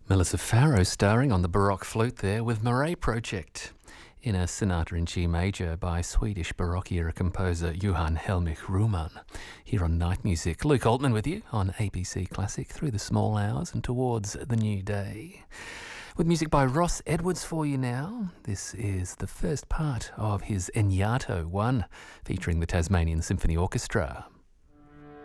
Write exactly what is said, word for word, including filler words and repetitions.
Melissa Farrow starring on the Baroque flute there with Murray Project in a sonata in G major by Swedish Baroque era composer Johann Helmich Riemann. Here on Night Music, Luke Altman with you on A B C Classic through the small hours and towards the new day. With music by Ross Edwards for you now. This is the first part of his Enyato one, featuring the Tasmanian Symphony Orchestra.